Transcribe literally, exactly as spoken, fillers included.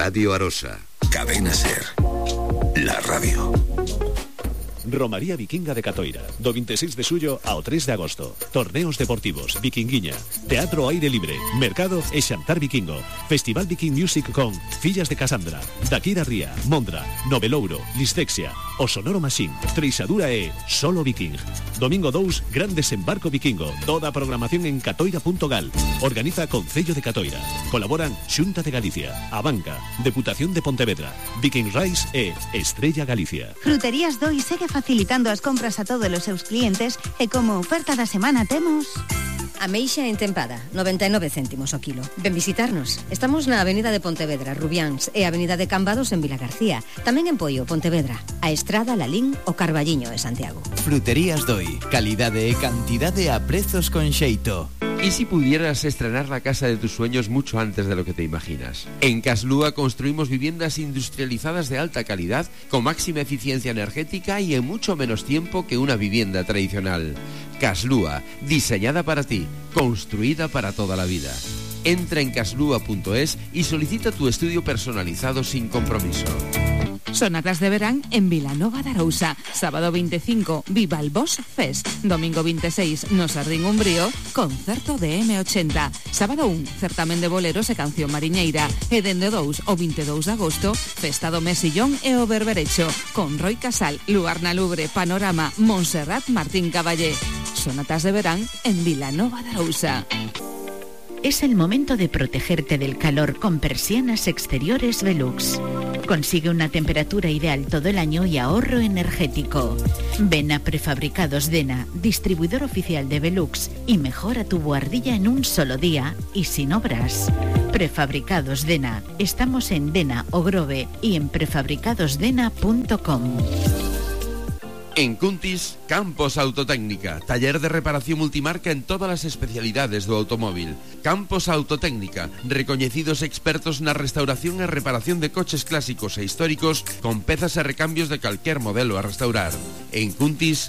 Radio Arosa. Cadena Ser. La radio. Romaría Vikinga de Catoira, do veintiséis de suyo ao tres de agosto. Torneos deportivos, vikinguiña, teatro aire libre, mercado e xantar vikingo. Festival Viking Music con Fillas de Casandra, Daquira Ría, Mondra, Novelouro, Listexia, O Sonoro Machine, Treixadura e Solo Viking. Domingo dous, gran desembarco vikingo. Toda a programación en catoira punto gal. Organiza Concello de Catoira. Colaboran Xunta de Galicia, Abanca, Deputación de Pontevedra, Viking Rice e Estrella Galicia. Fruterías Doi segue facilitando as compras a todos os seus clientes e como oferta da semana temos... Ameixa entempada, noventa e nove céntimos o kilo. Ven visitarnos. Estamos na Avenida de Pontevedra, Rubiáns, e Avenida de Cambados en Vilagarcía. Tamén en Poio, Pontevedra. A Estrada, Lalín, o Carballiño de Santiago. Fruterías Doi. Calidade e cantidade a prezos con xeito. ¿Y si pudieras estrenar la casa de tus sueños mucho antes de lo que te imaginas? En Caslúa construimos viviendas industrializadas de alta calidad, con máxima eficiencia energética y en mucho menos tiempo que una vivienda tradicional. Caslúa, diseñada para ti, construida para toda la vida. Entra en caslúa punto es y solicita tu estudio personalizado sin compromiso. Sonatas de verán en Vilanova de Arousa. Sábado veinticinco, Viva el Bosch Fest. Domingo veintiséis, no Sardín Umbrío, concerto de eme ochenta. Sábado un, certamen de boleros e canción mariñeira. E dende dous o veintidós de agosto, festa do Mesillón e o Berberecho, con Roy Casal, Lugar na Lubre, Panorama, Montserrat, Martín Caballé. Sonatas de verán en Vilanova de Arousa. Es el momento de protegerte del calor con persianas exteriores Velux. Consigue una temperatura ideal todo el año y ahorro energético. Ven a Prefabricados Dena, distribuidor oficial de Velux, y mejora tu buhardilla en un solo día y sin obras. Prefabricados Dena. Estamos en Dena o Grove y en prefabricados dena punto com. En Cuntis, Campos Autotécnica, taller de reparación multimarca en todas as especialidades do automóvil. Campos Autotécnica, recoñecidos expertos na restauración e reparación de coches clásicos e históricos con pezas e recambios de calquer modelo a restaurar. En Cuntis,